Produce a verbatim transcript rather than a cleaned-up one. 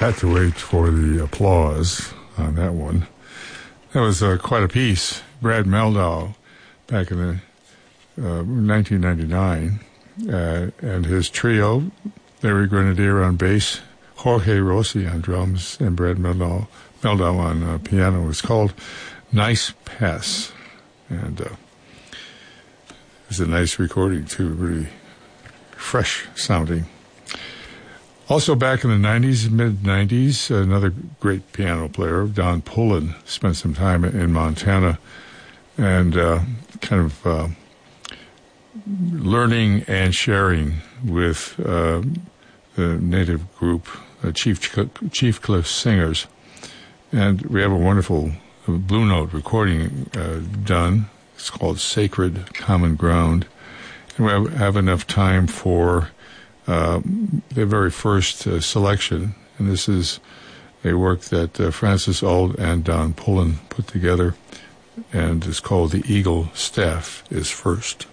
Had to wait for the applause on that one. That was uh, quite a piece. Brad Mehldau, back in the uh, nineteen ninety-nine, uh, and his trio, Larry Grenadier on bass, Jorge Rossi on drums, and Brad Mehldau, Mehldau on uh, piano. It was called Nice Pass. And uh, it's a nice recording, too, really fresh sounding. Also back in the nineties, mid-nineties, another great piano player, Don Pullen, spent some time in Montana and uh, kind of uh, learning and sharing with uh, the native group, uh, Chief, Chief Cliff Singers. And we have a wonderful Blue Note recording uh, done. It's called Sacred Common Ground. And we have, have enough time for uh, the very first uh, selection. And this is a work that uh, Francis Auld and Don Pullen put together. And it's called The Eagle Staff is First.